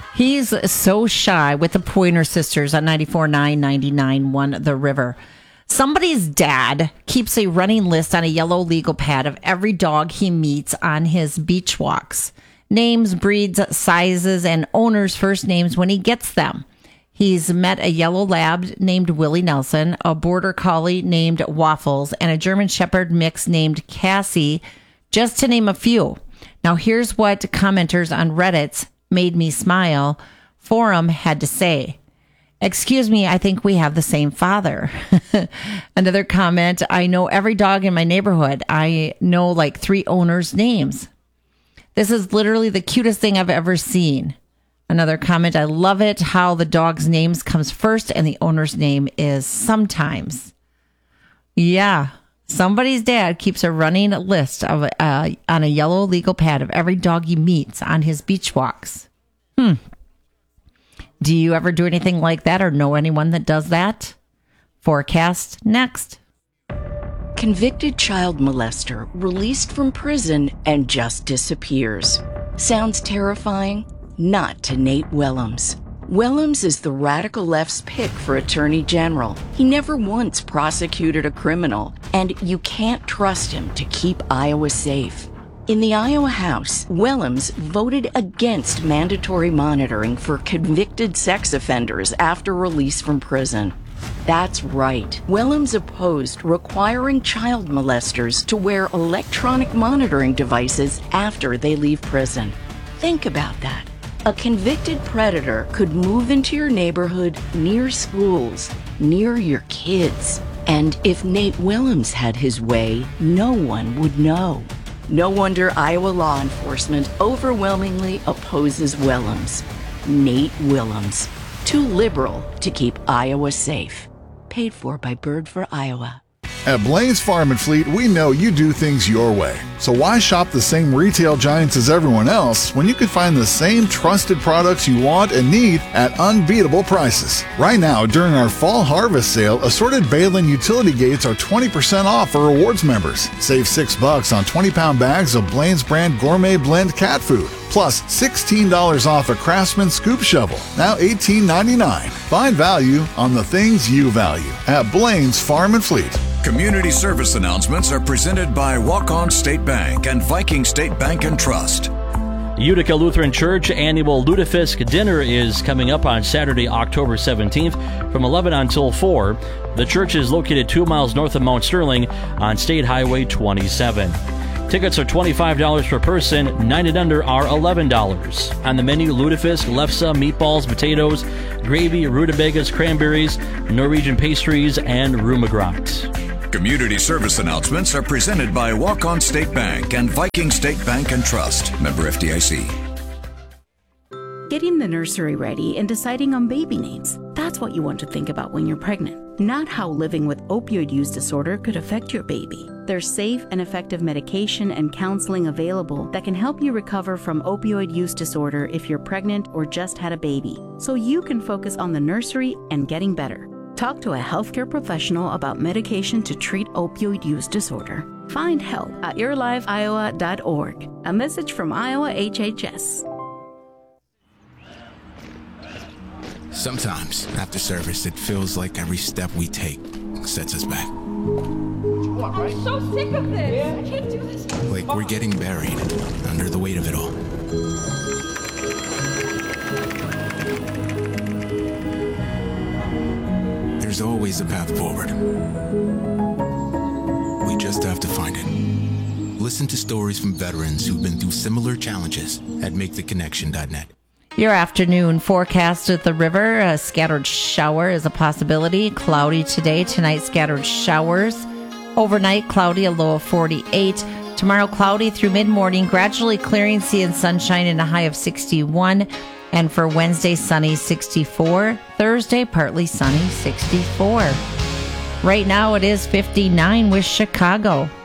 He's so shy with the Pointer Sisters on 94.9, 99.1 The River. Somebody's dad keeps a running list on a yellow legal pad of every dog he meets on his beach walks. Names, breeds, sizes, and owners' first names when he gets them. He's met a yellow lab named Willie Nelson, a border collie named Waffles, and a German Shepherd mix named Cassie, just to name a few. Now here's what commenters on Reddit's Made Me Smile forum had to say. Excuse me, I think we have the same father. Another comment, I know every dog in my neighborhood. I know like 3 owners' names. This is literally the cutest thing I've ever seen. Another comment, I love it how the dog's names comes first and the owner's name is sometimes. Yeah, somebody's dad keeps a running list of on a yellow legal pad of every dog he meets on his beach walks. Do you ever do anything like that or know anyone that does that? Forecast next. Convicted child molester released from prison and just disappears. Sounds terrifying? Not to Nate Willems. Willems is the radical left's pick for attorney general. He never once prosecuted a criminal, and you can't trust him to keep Iowa safe. In the Iowa House, Willems voted against mandatory monitoring for convicted sex offenders after release from prison. That's right. Willems opposed requiring child molesters to wear electronic monitoring devices after they leave prison. Think about that. A convicted predator could move into your neighborhood near schools, near your kids. And if Nate Willems had his way, no one would know. No wonder Iowa law enforcement overwhelmingly opposes Willems. Nate Willems. Too liberal to keep Iowa safe. Paid for by Bird for Iowa. At Blaine's Farm and Fleet, we know you do things your way. So why shop the same retail giants as everyone else when you can find the same trusted products you want and need at unbeatable prices? Right now, during our fall harvest sale, assorted Balin utility gates are 20% off for rewards members. Save $6 on 20-pound bags of Blaine's brand gourmet blend cat food. Plus $16 off a Craftsman scoop shovel, now $18.99. Find value on the things you value at Blaine's Farm and Fleet. Community service announcements are presented by Walk-On State Bank and Viking State Bank and Trust. Utica Lutheran Church annual Lutefisk dinner is coming up on Saturday, October 17th from 11 until 4. The church is located 2 miles north of Mount Sterling on State Highway 27. Tickets are $25 per person, 9 and under are $11. On the menu, lutefisk, lefse, meatballs, potatoes, gravy, rutabagas, cranberries, Norwegian pastries, and rumagrat. Community service announcements are presented by Walk-On State Bank and Viking State Bank and Trust. Member FDIC. Getting the nursery ready and deciding on baby names. That's what you want to think about when you're pregnant, not how living with opioid use disorder could affect your baby. There's safe and effective medication and counseling available that can help you recover from opioid use disorder if you're pregnant or just had a baby, so you can focus on the nursery and getting better. Talk to a healthcare professional about medication to treat opioid use disorder. Find help at yourlifeiowa.org. A message from Iowa HHS. Sometimes, after service, it feels like every step we take sets us back. I'm so sick of this. I can't do this. Like we're getting buried under the weight of it all. There's always a path forward. We just have to find it. Listen to stories from veterans who've been through similar challenges at MakeTheConnection.net. Your afternoon forecast at the river. A scattered shower is a possibility. Cloudy today. Tonight, scattered showers. Overnight, cloudy, a low of 48. Tomorrow, cloudy through mid-morning, gradually clearing, sea and sunshine, and a high of 61. And for Wednesday, sunny, 64. Thursday, partly sunny, 64. Right now, it is 59 with Chicago.